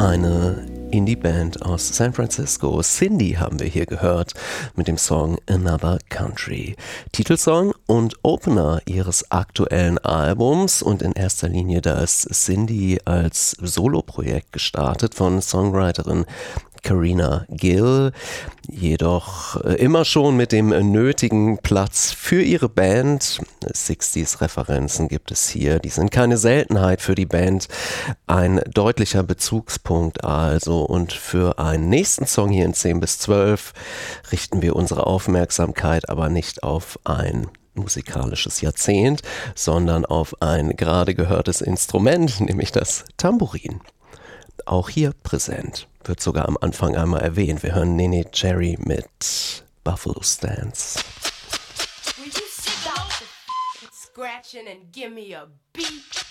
Eine Indie-Band aus San Francisco, Cindy, haben wir hier gehört mit dem Song Another Country. Titelsong und Opener ihres aktuellen Albums, und in erster Linie da ist Cindy als Soloprojekt gestartet von Songwriterin Karina Gill, jedoch immer schon mit dem nötigen Platz für ihre Band. 60s-Referenzen gibt es hier, die sind keine Seltenheit für die Band, ein deutlicher Bezugspunkt also. Und für einen nächsten Song hier in 10 bis 12 richten wir unsere Aufmerksamkeit aber nicht auf ein musikalisches Jahrzehnt, sondern auf ein gerade gehörtes Instrument, nämlich das Tambourin. Auch hier präsent, wird sogar am Anfang einmal erwähnt. Wir hören Neneh Cherry mit Buffalo Stance. Will you stop scratching and give me a beat?